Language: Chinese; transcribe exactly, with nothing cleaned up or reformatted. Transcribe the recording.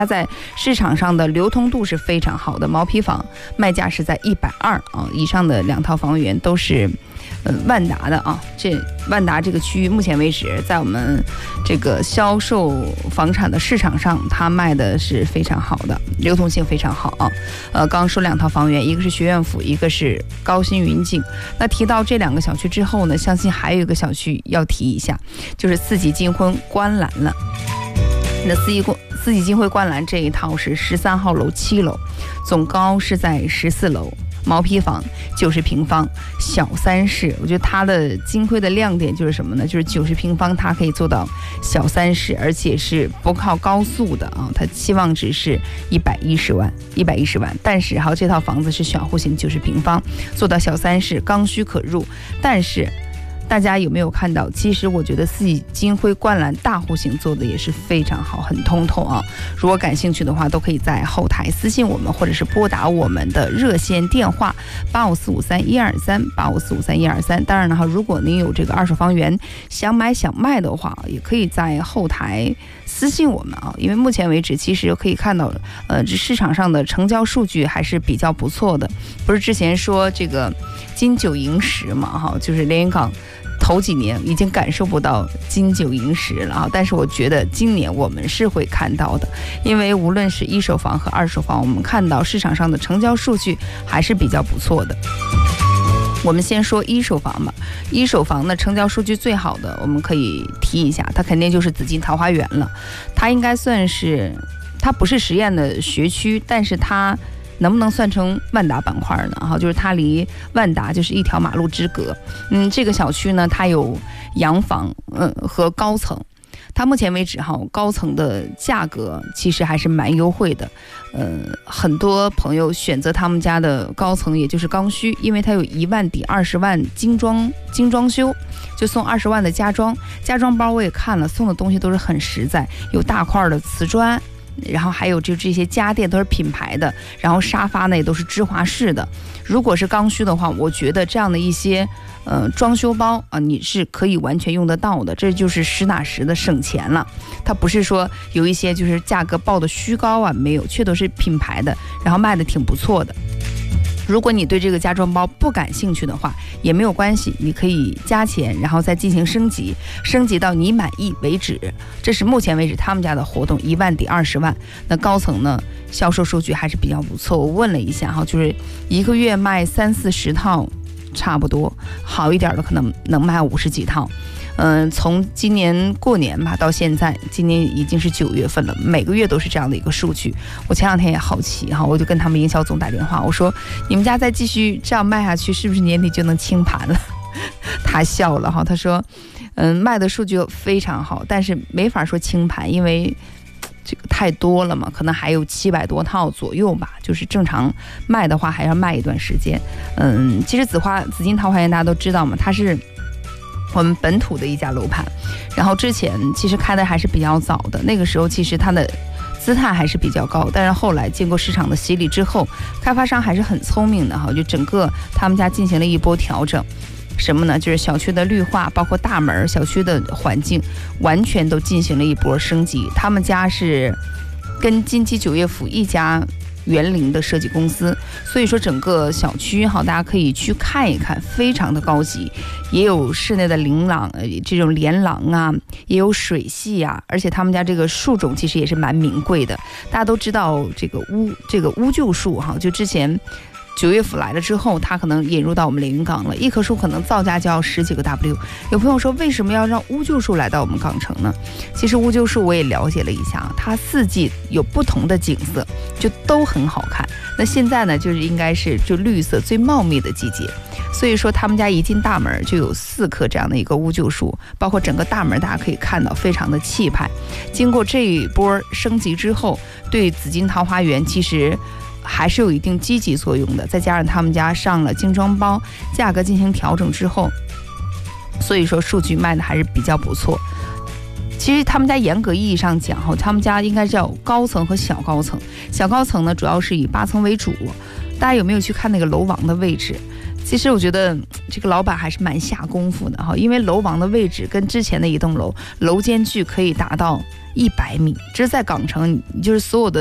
它在市场上的流通度是非常好的，毛坯房卖价是在一百二啊，以上的两套房源都是呃万达的啊。这万达这个区域目前为止，在我们这个销售房产的市场上，它卖的是非常好的，流通性非常好啊。呃，刚刚说两套房源，一个是学院府，一个是高新云景。那提到这两个小区之后呢，相信还有一个小区要提一下，就是四季金辉观澜了。那四季四季金辉观澜这一套是十三号楼七楼，总高是在十四楼，毛坯房九十平方，小三室。我觉得它的金辉的亮点就是什么呢？就是九十平方它可以做到小三室，而且是不靠高速的啊。它期望值是一百一十万，一百一十万。但是好，这套房子是小户型，九十平方，做到小三室，刚需可入。但是大家有没有看到？其实我觉得四季金辉观澜大户型做的也是非常好，很通透啊。如果感兴趣的话，都可以在后台私信我们，或者是拨打我们的热线电话八五四五三一二三八五四五三一二三。当然了哈，如果您有这个二手房源想买想卖的话，也可以在后台私信我们啊。因为目前为止，其实可以看到，呃，这市场上的成交数据还是比较不错的。不是之前说这个金九银十嘛哈，就是连云港头几年已经感受不到金九银十了啊，但是我觉得今年我们是会看到的，因为无论是一手房和二手房，我们看到市场上的成交数据还是比较不错的。我们先说一手房吧，一手房呢成交数据最好的，我们可以提一下，它肯定就是紫金桃花源了。它应该算是，它不是实验的学区，但是它能不能算成万达板块呢？哈，就是它离万达就是一条马路之隔。嗯，这个小区呢，它有洋房，嗯和高层。它目前为止哈，高层的价格其实还是蛮优惠的。呃，很多朋友选择他们家的高层，也就是刚需，因为它有一万抵二十万精装精装修，就送二十万的家装。家装包我也看了，送的东西都是很实在，有大块的瓷砖。然后还有就这些家电都是品牌的，然后沙发呢也都是芝华士的。如果是刚需的话，我觉得这样的一些呃装修包啊，你是可以完全用得到的，这就是实打实的省钱了。它不是说有一些就是价格报的虚高啊，没有，却都是品牌的，然后卖的挺不错的。如果你对这个家装包不感兴趣的话，也没有关系，你可以加钱，然后再进行升级，升级到你满意为止。这是目前为止他们家的活动，一万抵二十万。那高层呢，销售数据还是比较不错。我问了一下哈，就是一个月卖三四十套，差不多，好一点的可能能卖五十几套。嗯、呃，从今年过年吧到现在，今年已经是九月份了，每个月都是这样的一个数据。我前两天也好奇哈，我就跟他们营销总打电话，我说你们家再继续这样卖下去，是不是年底就能清盘了？他笑了哈，他说，嗯，卖的数据非常好，但是没法说清盘，因为这个太多了嘛，可能还有七百多套左右吧，就是正常卖的话还要卖一段时间。嗯，其实紫花紫金桃花源大家都知道嘛，它是我们本土的一家楼盘，然后之前其实开的还是比较早的，那个时候其实它的姿态还是比较高，但是后来经过市场的洗礼之后，开发商还是很聪明的哈，就整个他们家进行了一波调整。什么呢？就是小区的绿化，包括大门、小区的环境，完全都进行了一波升级。他们家是跟金鸡九月府一家园林的设计公司，所以说整个小区哈，大家可以去看一看，非常的高级，也有室内的琳琅，呃，这种连廊啊，也有水系啊，而且他们家这个树种其实也是蛮名贵的。大家都知道这个乌这个乌桕树哈，就之前九月府来了之后，它可能引入到我们连云港了，一棵树可能造价就要十几个 W。有朋友说，为什么要让乌桕树来到我们港城呢？其实乌桕树我也了解了一下，它四季有不同的景色，就都很好看。那现在呢，就是应该是就绿色最茂密的季节，所以说他们家一进大门就有四棵这样的一个乌桕树，包括整个大门大家可以看到非常的气派。经过这一波升级之后，对紫金桃花源其实还是有一定积极作用的，再加上他们家上了精装包，价格进行调整之后，所以说数据卖的还是比较不错。其实他们家严格意义上讲哈，他们家应该叫高层和小高层。小高层呢，主要是以八层为主， 大家有没有去看那个楼王的位置？其实我觉得这个老板还是蛮下功夫的哈，因为楼王的位置跟之前的一栋楼楼间距可以达到一百米，这是在港城，就是所有的